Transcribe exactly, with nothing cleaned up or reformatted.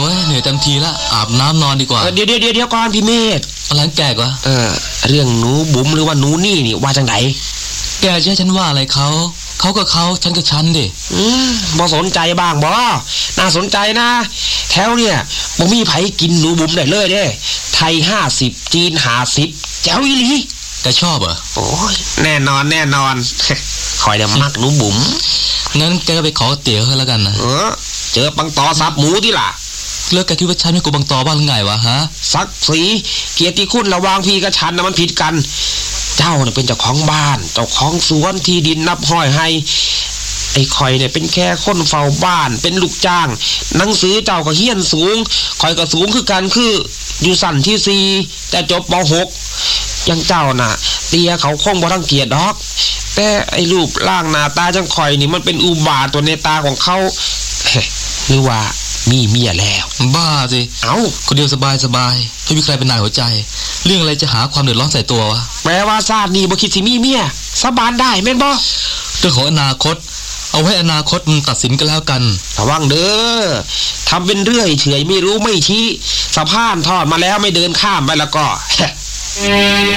ว้ยเหนื่อยเต็มทีละอาบน้ำนอนดีกว่าเดี๋ยวเดี๋ยวเดี๋ยวก่อนพี่เมธอะไรแกกวะเออเรื่องหนูบุ๋มหรือว่าหนูนี่นี่ว่าจังไหนแกจะให้ฉันว่าอะไรเขาเขาก็เขาฉันก็ฉันดิอืมบ่สนใจบ้างบ่น่าสนใจนะแถวเนี่ยบ่มีไผกินหนูบุ๋มได้เลยเด้ไทยห้าสิบจีนห้าสิบแจ๋วอีหลีแกชอบเหรอโอ้ยแน่นอนแน่นอนคอยเดี๋ยวมักหนูบุ๋มงั้นแกก็ไปขอเตี๋ยวให้แล้วกันนะเออเจอปังตอซับหมูที่ล่ะแล้วแกคิดว่าฉันไม่กลัวบังตอบ้างหรือไงวะฮะศักดิ์ศรีเกียรติคุณระหว่างพี่กับฉันนะมันผิดกันเจ้าเนี่ยเป็นเจ้าของบ้านเจ้าของสวนที่ดินนับห้อยให้ไอ้คอยเนี่ยเป็นแค่คนเฝ้าบ้านเป็นลูกจ้างหนังสือเจ้าก็เฮี้ยนสูงคอยก็สูงคือกันคืออยู่สั่นที่สี่แต่จบป.หกยังเจ้าน่ะเตียเขาคงบ่รังเกียจดอกแต่ไอ้รูปร่างหน้าตาจังคอยนี่มันเป็นอุบาทตัวในตาของเขาหรือว่ามีเมียแล้วบ้าสิเอ้าคนเดียวสบายสบายไม่มีใครเป็นนายหัวใจเรื่องอะไรจะหาความเดือดร้อนใส่ตัววะแปลว่าชาตินี้บ่คิดสิมีเมียสบานได้แม่นบ่เรื่องของอนาคตเอาไว้อนาคตมันตัดสินกันแล้วกันระวังเด้อทำเป็นเรื่อยเฉยไม่รู้ไม่ชี้สะพานทอดมาแล้วไม่เดินข้ามไปแล้วก็